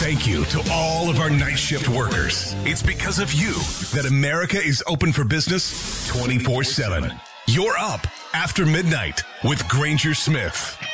thank you to all of our night shift workers. It's because of you that America is open for business 24/7. You're up after midnight with Granger Smith.